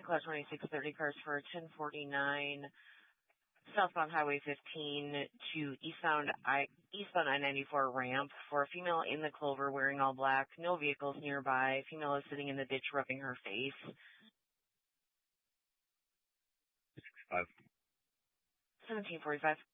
Class 2630 cars for 1049 southbound Highway 15 to eastbound I-94 ramp for a female in the clover wearing all black. No vehicles nearby. Female is sitting in the ditch rubbing her face. 5. 1745.